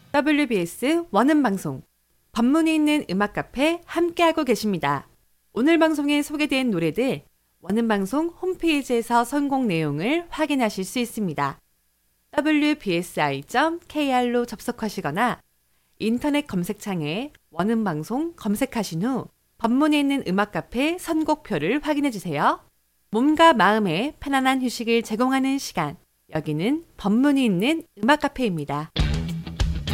WBS 원음방송 법문이 있는 음악 카페 함께하고 계십니다. 오늘 방송에 소개된 노래들 원음방송 홈페이지에서 선곡 내용을 확인하실 수 있습니다. wbsi.kr로 접속하시거나 인터넷 검색창에 원음방송 검색하신 후 법문이 있는 음악 카페 선곡표를 확인해주세요. 몸과 마음에 편안한 휴식을 제공하는 시간, 여기는 법문이 있는 음악 카페입니다.